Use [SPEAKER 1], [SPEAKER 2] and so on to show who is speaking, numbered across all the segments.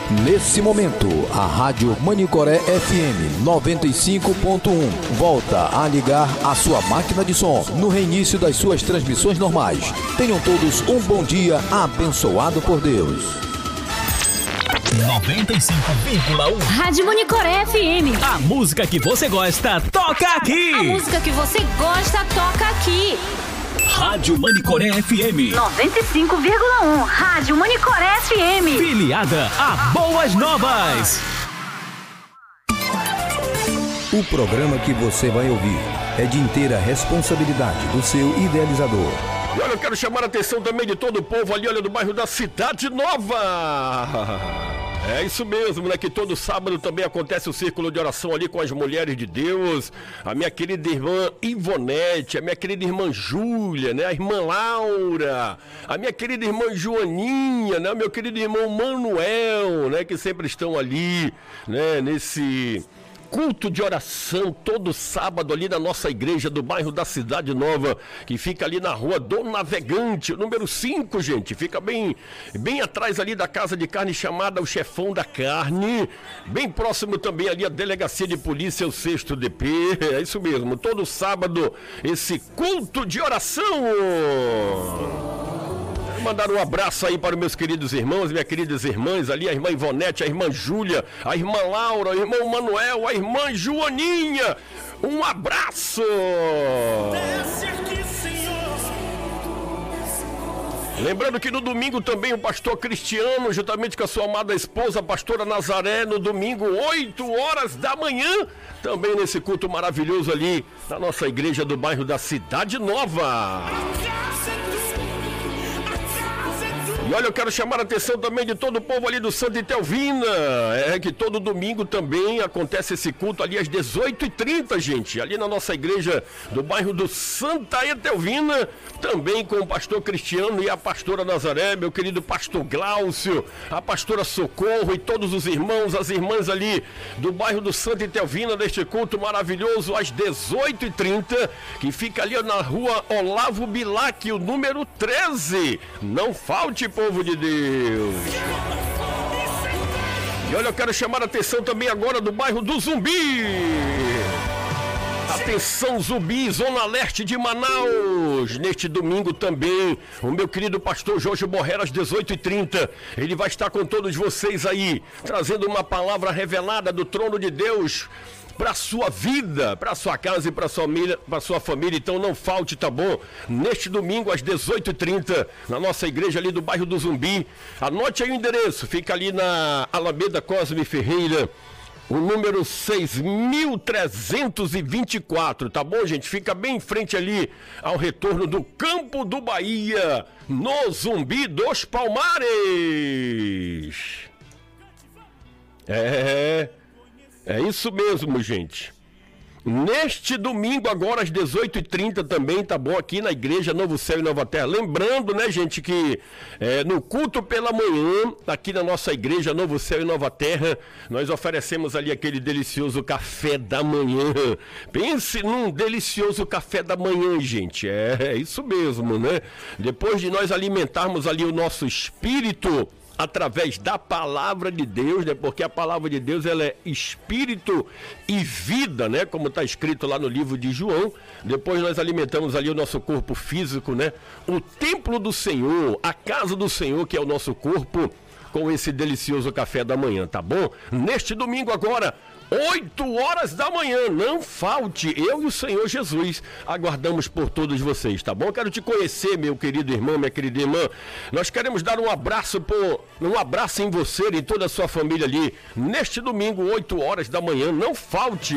[SPEAKER 1] Nesse momento, a Rádio Manicoré FM 95.1 volta a ligar a sua máquina de som no reinício das suas transmissões normais. Tenham todos um bom dia abençoado por Deus.
[SPEAKER 2] 95,1
[SPEAKER 3] Rádio Manicoré FM.
[SPEAKER 2] A música que você gosta, toca aqui.
[SPEAKER 3] A música que você gosta, toca aqui.
[SPEAKER 2] Rádio Manicoré FM
[SPEAKER 3] 95,1. Rádio Manicoré FM.
[SPEAKER 2] Filiada a Boas Novas.
[SPEAKER 1] O programa que você vai ouvir é de inteira responsabilidade do seu idealizador.
[SPEAKER 4] E olha, eu quero chamar a atenção também de todo o povo ali, olha, do bairro da Cidade Nova. É isso mesmo, né? Que todo sábado também acontece o círculo de oração ali com as mulheres de Deus. A minha querida irmã Ivonete, a minha querida irmã Júlia, né? A irmã Laura, a minha querida irmã Joaninha, né? O meu querido irmão Manuel, né? Que sempre estão ali, né? Nesse culto de oração todo sábado ali na nossa igreja do bairro da Cidade Nova, que fica ali na rua do Navegante, número 5, gente, fica bem atrás ali da casa de carne chamada O Chefão da Carne, bem próximo também ali a delegacia de polícia, o 6º DP, é isso mesmo, todo sábado esse culto de oração. Mandar um abraço aí para os meus queridos irmãos, minhas queridas irmãs ali, a irmã Ivonete, a irmã Júlia, a irmã Laura, o irmão Manuel, a irmã Joaninha. Um abraço! Lembrando que no domingo também o pastor Cristiano, juntamente com a sua amada esposa, a pastora Nazaré, no domingo, 8 horas da manhã, também nesse culto maravilhoso ali, na nossa igreja do bairro da Cidade Nova. E olha, eu quero chamar a atenção também de todo o povo ali do Santa Etelvina. É que todo domingo também acontece esse culto ali às 18h30, gente. Ali na nossa igreja do bairro do Santa Etelvina, também com o pastor Cristiano e a pastora Nazaré, meu querido pastor Glaucio, a pastora Socorro e todos os irmãos, as irmãs ali do bairro do Santa Etelvina, neste culto maravilhoso às 18h30, que fica ali na rua Olavo Bilac, o número 13. Não falte, povo de Deus. E olha, eu quero chamar a atenção também agora do bairro do Zumbi. Atenção, Zumbi, Zona Leste de Manaus. Neste domingo também, o meu querido pastor Jorge Borrera, às 18h30. Ele vai estar com todos vocês aí, trazendo uma palavra revelada do trono de Deus para sua vida, para sua casa e para sua família, então não falte, tá bom? Neste domingo às 18h30, na nossa igreja ali do bairro do Zumbi. Anote aí o endereço, fica ali na Alameda Cosme Ferreira, o número 6.324, tá bom, gente? Fica bem em frente ali ao retorno do Campo do Bahia, no Zumbi dos Palmares. É isso mesmo, gente. Neste domingo, agora às 18h30 também, tá bom? Aqui na Igreja Novo Céu e Nova Terra. Lembrando, né, gente, que no culto pela manhã, aqui na nossa Igreja Novo Céu e Nova Terra, nós oferecemos ali aquele delicioso café da manhã. Pense num delicioso café da manhã, gente. É isso mesmo, né? Depois de nós alimentarmos ali o nosso espírito através da palavra de Deus, né? Porque a palavra de Deus, ela é espírito e vida, né? Como está escrito lá no livro de João. Depois nós alimentamos ali o nosso corpo físico, né? O templo do Senhor, a casa do Senhor, que é o nosso corpo, com esse delicioso café da manhã, tá bom? Neste domingo agora, 8 horas da manhã, não falte, eu e o Senhor Jesus aguardamos por todos vocês, tá bom? Quero te conhecer, meu querido irmão, minha querida irmã. Nós queremos dar um abraço em você e em toda a sua família ali, neste domingo, 8 horas da manhã, não falte.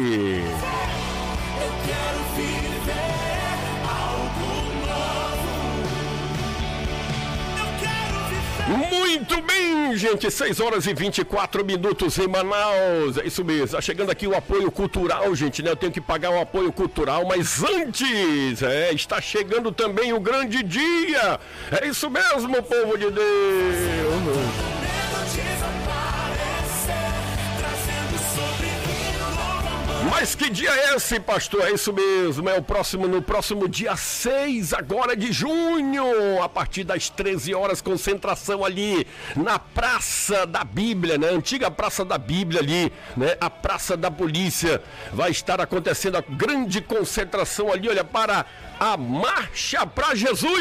[SPEAKER 4] Muito bem, gente, 6 horas e 24 minutos em Manaus, é isso mesmo, tá chegando aqui o apoio cultural, gente, né, eu tenho que pagar o apoio cultural, mas antes, está chegando também o grande dia, é isso mesmo, povo de Deus. Mas que dia é esse, pastor? É isso mesmo, no próximo dia 6 agora de junho, a partir das 13 horas, concentração ali na Praça da Bíblia, né? Antiga Praça da Bíblia ali, né? A Praça da Polícia. Vai estar acontecendo a grande concentração ali, olha, para a Marcha para Jesus.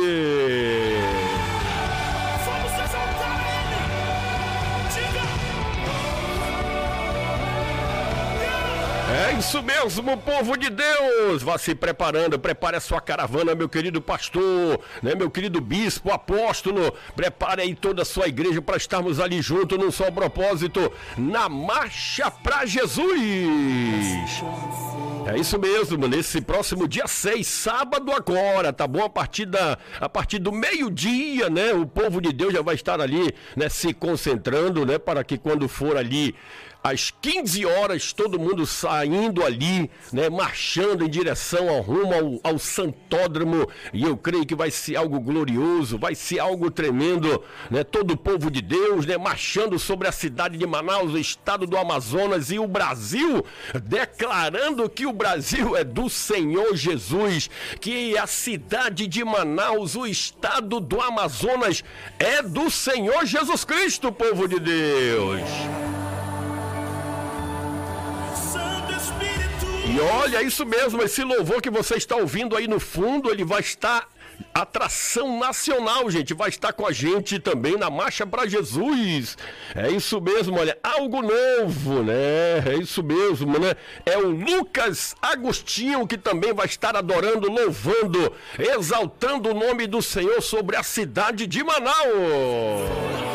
[SPEAKER 4] É isso mesmo, povo de Deus, vá se preparando, prepare a sua caravana, meu querido pastor, né, meu querido bispo, apóstolo, prepare aí toda a sua igreja para estarmos ali juntos num só propósito, na Marcha para Jesus. É isso mesmo, nesse próximo dia 6, sábado agora, tá bom? A partir do meio-dia, né, o povo de Deus já vai estar ali, né, se concentrando, né, para que quando for ali às 15 horas, todo mundo saindo ali, né, marchando em direção ao rumo ao Santódromo, e eu creio que vai ser algo glorioso, vai ser algo tremendo, né, todo o povo de Deus, né, marchando sobre a cidade de Manaus, o estado do Amazonas e o Brasil, declarando que o Brasil é do Senhor Jesus, que a cidade de Manaus, o estado do Amazonas é do Senhor Jesus Cristo, povo de Deus. E olha, isso mesmo, esse louvor que você está ouvindo aí no fundo, ele vai estar atração nacional, gente, vai estar com a gente também na Marcha para Jesus. É isso mesmo, olha, algo novo, né? É isso mesmo, né? É o Lucas Agostinho que também vai estar adorando, louvando, exaltando o nome do Senhor sobre a cidade de Manaus.